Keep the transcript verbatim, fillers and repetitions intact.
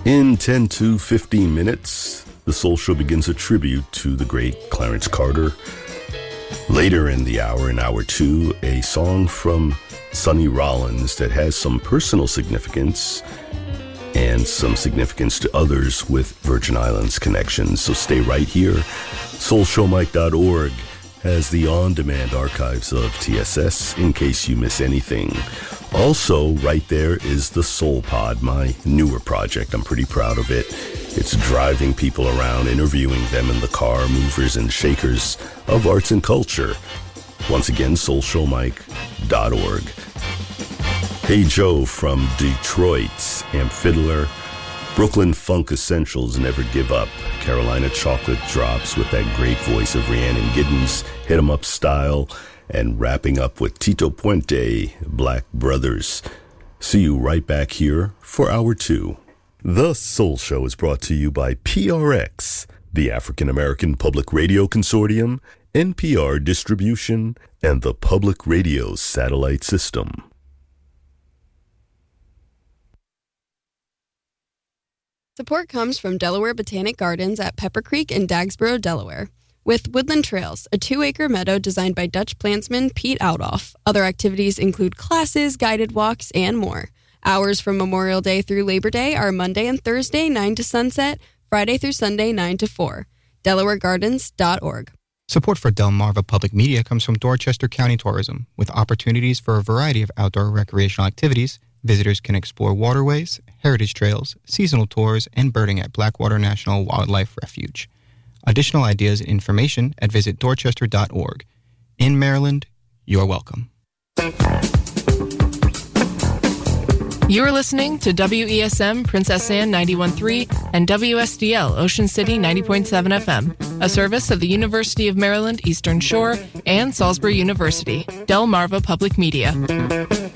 In ten to fifteen minutes, the Soul Show begins a tribute to the great Clarence Carter. Later in the hour, in hour two, a song from Sonny Rollins that has some personal significance and some significance to others with Virgin Islands connections. So stay right here. soul show mike dot org has the on-demand archives of T S S in case you miss anything. Also, right there is the Soul Pod, my newer project. I'm pretty proud of it. It's driving people around, interviewing them in the car, movers and shakers of arts and culture. Once again, soul show mike dot org. Hey Joe from Detroit, Amp Fiddler, Brooklyn Funk Essentials, Never Give Up, Carolina Chocolate Drops with that great voice of Rhiannon Giddens, Hit 'em Up Style, and wrapping up with Tito Puente, Black Brothers. See you right back here for hour two. The Soul Show is brought to you by P R X, the African American Public Radio Consortium, N P R Distribution, and the Public Radio Satellite System. Support comes from Delaware Botanic Gardens at Pepper Creek in Dagsboro, Delaware. With Woodland Trails, a two-acre meadow designed by Dutch plantsman Pete Oudoff. Other activities include classes, guided walks, and more. Hours from Memorial Day through Labor Day are Monday and Thursday, nine to sunset, Friday through Sunday, nine to four. Delaware Gardens dot org. Support for Delmarva Public Media comes from Dorchester County Tourism. With opportunities for a variety of outdoor recreational activities, visitors can explore waterways, heritage trails, seasonal tours, and birding at Blackwater National Wildlife Refuge. Additional ideas and information at visit dorchester dot org. In Maryland, you're welcome. You're listening to W E S M Princess Anne ninety-one point three and W S D L Ocean City ninety point seven F M, a service of the University of Maryland Eastern Shore and Salisbury University, Delmarva Public Media.